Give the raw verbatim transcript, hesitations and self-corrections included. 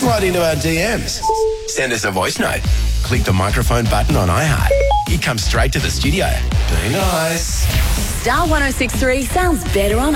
right into our D Ms. Send us a voice note. Click the microphone button on iHeart. It comes straight to the studio. Be nice. Star one oh six three sounds better on